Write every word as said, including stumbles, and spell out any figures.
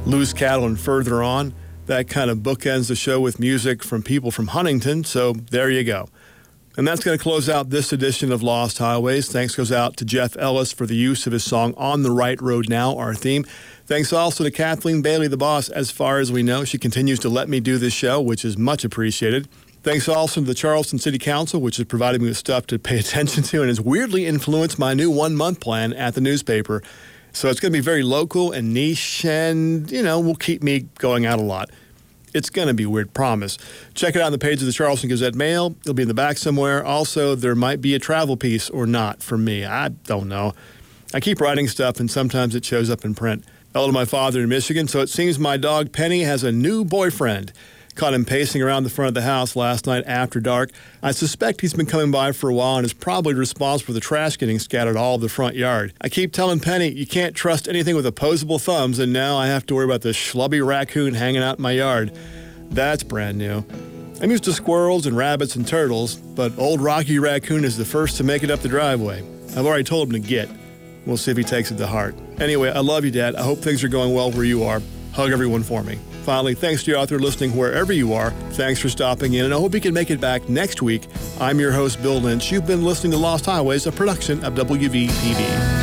Loose Cattle and Further On. That kind of bookends the show with music from people from Huntington, so there you go. And that's going to close out this edition of Lost Highways. Thanks goes out to Jeff Ellis for the use of his song On the Right Road Now, our theme. Thanks also to Kathleen Bailey, the boss. As far as we know, she continues to let me do this show, which is much appreciated. Thanks also to the Charleston City Council, which has provided me with stuff to pay attention to and has weirdly influenced my new one-month plan at the newspaper. So it's going to be very local and niche and, you know, will keep me going out a lot. It's going to be weird, promise. Check it out on the page of the Charleston Gazette Mail. It'll be in the back somewhere. Also, there might be a travel piece or not from me. I don't know. I keep writing stuff, and sometimes it shows up in print. Hello to my father in Michigan. So it seems my dog Penny has a new boyfriend. Caught him pacing around the front of the house last night after dark. I suspect he's been coming by for a while and is probably responsible for the trash getting scattered all over the front yard. I keep telling Penny, you can't trust anything with opposable thumbs, and now I have to worry about this schlubby raccoon hanging out in my yard. That's brand new. I'm used to squirrels and rabbits and turtles, but old Rocky Raccoon is the first to make it up the driveway. I've already told him to get. We'll see if he takes it to heart. Anyway, I love you, Dad. I hope things are going well where you are. Hug everyone for me. Finally, thanks to you out there listening wherever you are. Thanks for stopping in, and I hope you can make it back next week. I'm your host, Bill Lynch. You've been listening to Lost Highways, a production of W V T V.